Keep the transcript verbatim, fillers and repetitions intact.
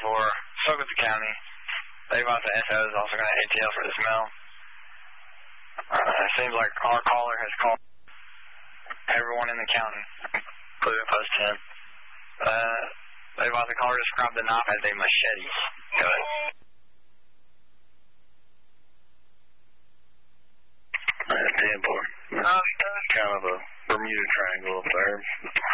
four. Spoke with the county. They thought the S O is also going to A T L for the smell. Uh, it seems like our caller has called everyone in the county, including Post ten. Uh, they thought the caller described the knife as a machete. Go ahead. That's ten four. Kind of a Bermuda Triangle up there.